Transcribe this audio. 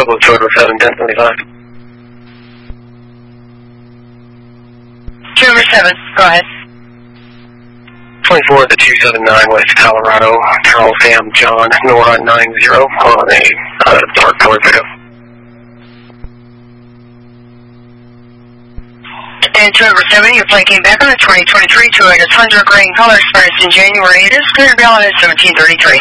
Pueblo, Toyota 7, 1025. Toyota 7, go ahead. 24 to 279 West Colorado, Charles Sam John, Nora 90 on a dark color pickup. And Toyota 7, your plane came back on the 2023 Toyota Tundra gray in color, expired in January. It is clear to be on at 1733.